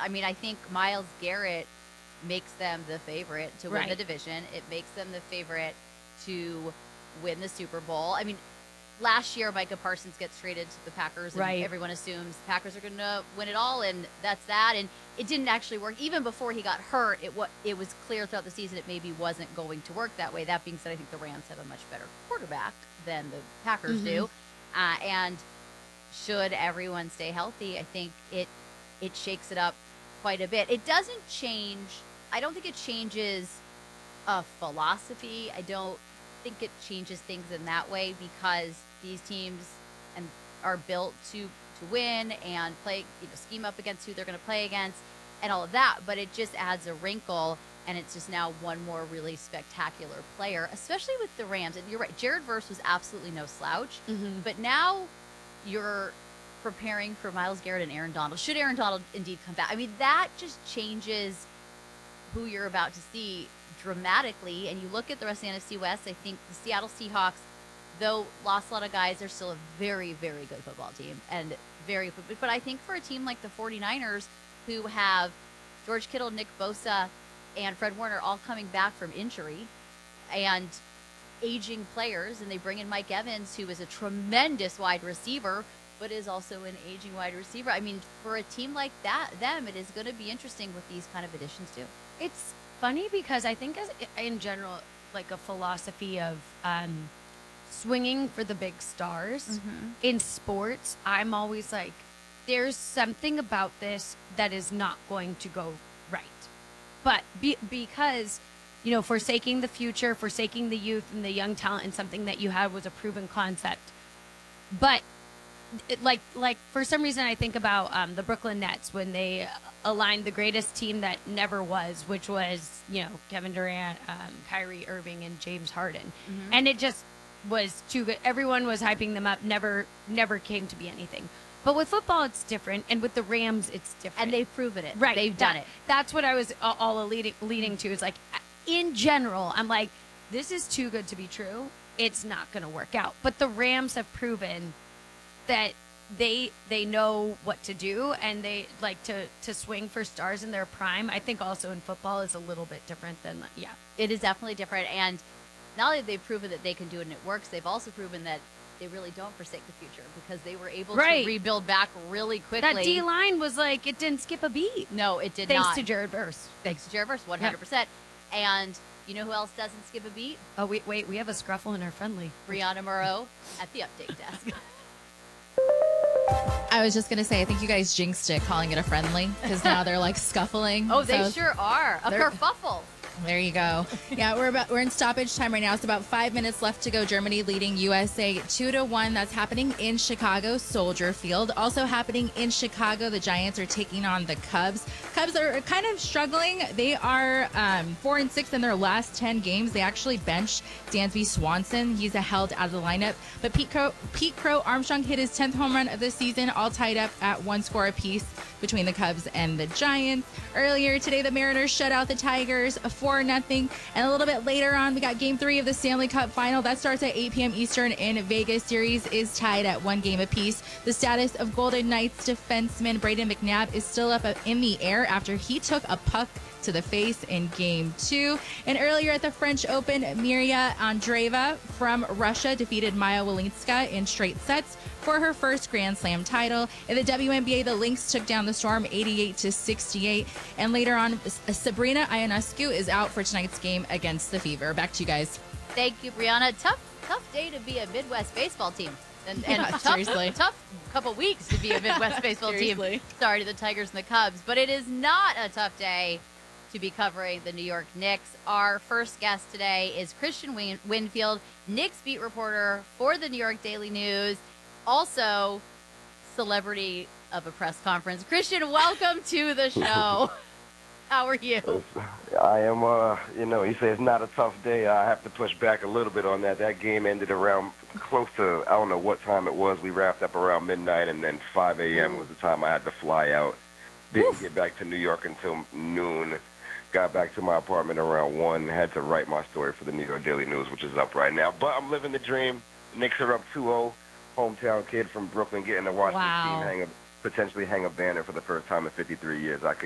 I mean, I think Myles Garrett makes them the favorite to win the Right. division. It makes them the favorite to win the Super Bowl. I mean, last year Micah Parsons gets traded to the Packers, and Right. everyone assumes the Packers are going to win it all, and that's that. And it didn't actually work. Even before he got hurt, it was clear throughout the season it maybe wasn't going to work that way. That being said, I think the Rams have a much better quarterback than the Packers do, and should everyone stay healthy, I think it shakes it up quite a bit. It doesn't change. I don't think it changes a philosophy. I don't think it changes things in that way because these teams and are built to win and play, scheme up against who they're going to play against and all of that. But it just adds a wrinkle, and it's just now one more really spectacular player, especially with the Rams. And you're right, Jared Verse was absolutely no slouch, but now you're preparing for Myles Garrett and Aaron Donald. Should Aaron Donald indeed come back? I mean, that just changes who you're about to see dramatically. And you look at the rest of the NFC West, I think the Seattle Seahawks, though lost a lot of guys, they're still a very, very good football team. And but I think for a team like the 49ers, who have George Kittle, Nick Bosa, and Fred Warner all coming back from injury and aging players, and they bring in Mike Evans, who is a tremendous wide receiver, but is also an aging wide receiver. I mean, for a team like that, it is going to be interesting with these kind of additions too. It's funny because I think in general, like a philosophy of swinging for the big stars in sports, I'm always like, there's something about this that is not going to go right. But because, forsaking the future, forsaking the youth and the young talent and something that you had was a proven concept. But like for some reason I think about the Brooklyn Nets when they aligned the greatest team that never was, which was Kevin Durant, Kyrie Irving, and James Harden, and it just was too good. Everyone was hyping them up. Never came to be anything. But with football, it's different, and with the Rams, it's different. And they've proven it. Right, They've done it. That's what I was all leading to. Is like, in general, I'm like, this is too good to be true. It's not going to work out. But the Rams have proven that they know what to do, and they like to swing for stars in their prime. I think also in football is a little bit different than, It is definitely different. And not only have they proven that they can do it and it works, they've also proven that they really don't forsake the future because they were able to rebuild back really quickly. That D-line was like, it didn't skip a beat. No, it did Thanks not. to Jared Verse. Thanks to Jared Verse, 100%. And you know who else doesn't skip a beat? Oh, wait, we have a scruffle in our friendly. Brianna Moreau at the update desk. I was just going to say, I think you guys jinxed it calling it a friendly because now they're like scuffling. Oh, they sure are. A kerfuffle. There you go. Yeah, we're in stoppage time right now. It's about 5 minutes left to go. Germany leading USA 2-1. That's happening in Chicago, Soldier Field. Also happening in Chicago, the Giants are taking on the Cubs. Cubs are kind of struggling. They are 4-6 in their last 10 games. They actually benched Dansby Swanson. He's held out of the lineup. But Pete Crow Armstrong hit his 10th home run of the season, all tied up at 1 score apiece between the Cubs and the Giants. Earlier today, the Mariners shut out the Tigers 4-0. And a little bit later on, we got Game 3 of the Stanley Cup Final. That starts at 8 p.m. Eastern in Vegas. Series is tied at 1 game apiece. The status of Golden Knights defenseman Brayden McNabb is still up in the air after he took a puck to the face in Game 2. And earlier at the French Open, Miria Andreeva from Russia defeated Maya Walinska in straight sets for her first Grand Slam title. In the WNBA, the Lynx took down the Storm 88-68. And later on, Sabrina Ionescu is out for tonight's game against the Fever. Back to you guys. Thank you, Brianna. Tough day to be a Midwest baseball team. And seriously. Tough couple weeks to be a Midwest baseball team. Sorry to the Tigers and the Cubs. But it is not a tough day to be covering the New York Knicks. Our first guest today is Christian Winfield, Knicks beat reporter for the New York Daily News, also celebrity of a press conference. Christian, welcome to the show. How are you? I am, you say it's not a tough day. I have to push back a little bit on that. That game ended around close to, I don't know what time it was. We wrapped up around midnight, and then 5 a.m. was the time I had to fly out. Didn't get back to New York until noon. Got back to my apartment around 1. Had to write my story for the New York Daily News, which is up right now. But I'm living the dream. Knicks are up 2-0. Hometown kid from Brooklyn getting to watch his team potentially hang a banner for the first time in 53 years.